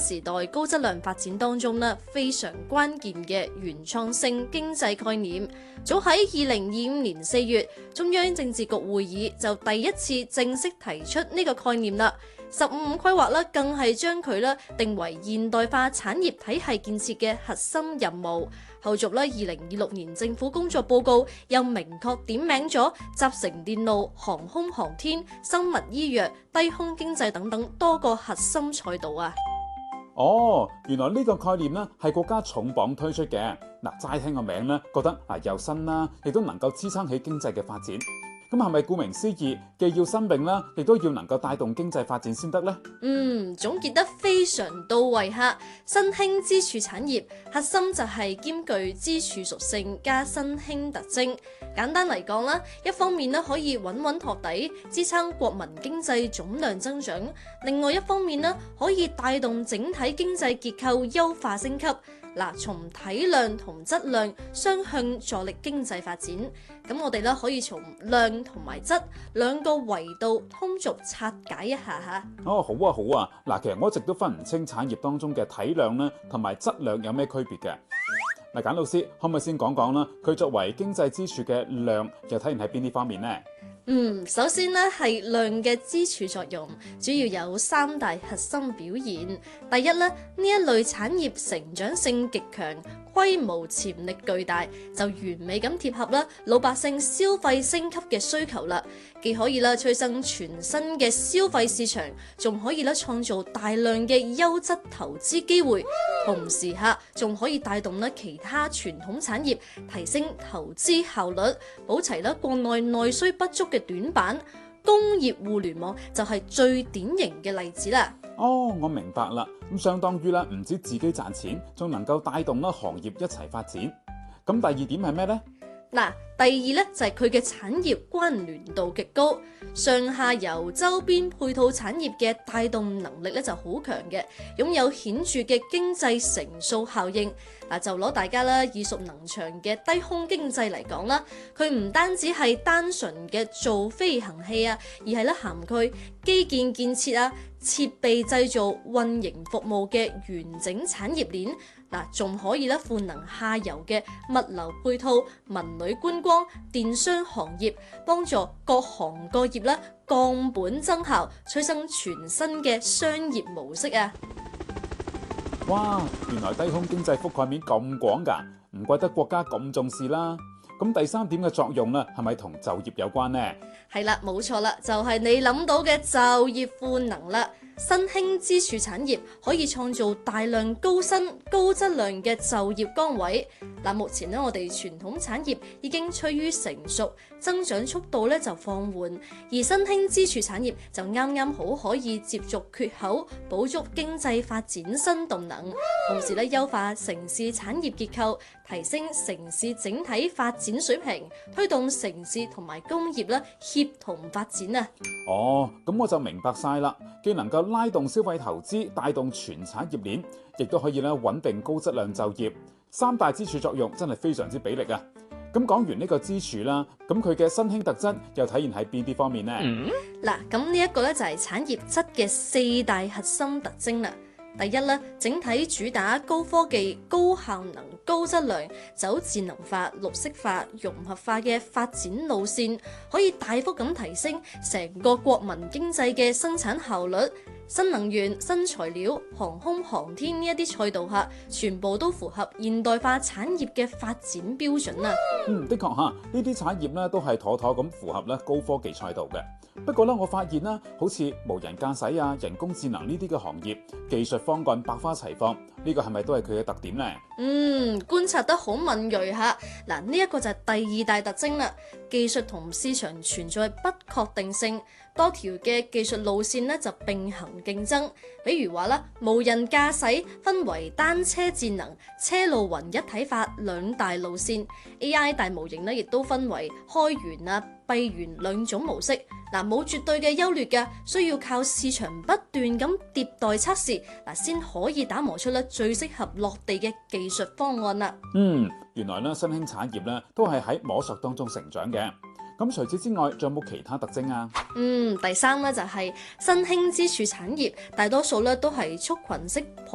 時代高質量發展當中呢，非常關鍵嘅原創性經濟概念。早喺2025年4月，中央政治局會議就第一次正式提出呢個概念啦。15規劃咧，更係將佢咧定為現代化產業體系建設嘅核心任務。後續咧，2026年政府工作報告又明確點名咗集成電路、航空航天、生物醫藥、低空經濟等等多個核心賽道啊！ 哦，原來呢個概念呢係國家重磅推出嘅。嗱，齋聽個名呢，覺得又新啦，亦都能夠支撐起經濟嘅發展。咁係咪顧名思義，既要新穎啦，亦都要能夠帶動經濟發展先得呢？ 總結得非常到位哈！新興支柱產業核心就係兼具支柱屬性加新興特徵。簡單嚟講啦，一方面呢可以穩穩托底，支撐國民經濟總量增長；另外一方面呢可以帶動整體經濟結構優化升級。嗱，從體量同質量雙向助力經濟發展。咁我哋咧可以從量同埋質兩個維度通俗拆解一下嚇。 哦，好啊，好啊。嗱，其實我一直都分唔清產業當中嘅體量咧同埋質量有咩區別嘅。嗱，簡老師可唔可以先講講啦？佢作為經濟支柱嘅量，又體現喺邊啲方面呢？ 首先呢係量嘅支柱作用，主要有3大核心表現。第一呢一類產業成長性極強，規模潛力巨大，就完美咁貼合啦老百姓消費升級嘅需求啦。既可以催生全新嘅消費市場，仲可以創造大量嘅優質投資機會，同時仲可以帶動其他傳統產業提升投資效率，補齊國內內需不足嘅短板。工業互聯網就係最典型嘅例子啦。 哦，我明白啦。咁相當於唔止自己賺錢，仲能夠帶動行業一齊發展。咁第二點係咩呢？ 第二呢，就係佢嘅產業關聯度極高，上下游周邊配套產業嘅帶動能力呢就好強嘅，擁有顯著嘅經濟乘數效應。就攞大家耳熟能詳嘅低空經濟嚟講啦，佢唔單止係單純嘅造飛行器啊，而係涵蓋基建建設啊、設備製造、運營服務嘅完整產業鏈。仲可以賦能下游嘅物流配套、文旅觀光、電商行業，幫助各行各業降本增效，催生全新嘅商業模式啊！ 哇，原來低空經濟覆蓋面咁廣㗎，唔怪得國家咁重視啦。咁第三點嘅作用咧，係咪同就業有關呢？ 係啦，冇錯啦，就係你諗到嘅就業賦能啦。新興支柱產業可以創造大量高薪高質量嘅就業崗位。目前我哋傳統產業已經趨於成熟，增長速度就放緩，而新興支柱產業就啱啱好可以接續缺口，補足經濟發展新動能，同時優化城市產業結構，提升城市整體發展水平，推動城市同埋工業協同發展啊！ 哦，咁我就明白晒啦，既能夠拉動消費投資，帶動全產業鏈，亦都可以穩定高質量就業。三大支柱作用真係非常之俾力啊！咁講完呢個支柱啦，咁佢嘅新興特質又體現喺邊啲方面呢？ 咁呢一個就係產業質嘅4大核心特徵啦。第一咧，整體主打高科技、高效能、高質量，走智能化、綠色化、融合化嘅發展路線，可以大幅咁提升成個國民經濟嘅生產效率。新能源、新材料、航空航天呢一啲賽道全部都符合現代化產業嘅發展標準啊！ 的確呢啲產業都係妥妥咁符合高科技賽道嘅。不過我發現好似無人駕駛啊、人工智能呢啲嘅行業，技術方案百花齊放，呢個係咪都係佢嘅特點呢？ 觀察得好敏銳嚇。呢一個就係第二大特徵啦。技術同市場存在不確定性，多條嘅技術路線就並行競爭。比如話無人駕駛分為單車智能、車路雲一體化兩大路線 ，AI 大模型亦都分為開源啊、閉源兩種模式。冇絕對嘅優劣嘅，需要靠市場不斷咁迭代測試，先可以打磨出最適合落地嘅技術方案啦。 原來新興產業都係喺摸索當中成長嘅。咁除此之外，仲有冇其他特徵啊？ 第三就係新興支柱產業，大多數都係畜群式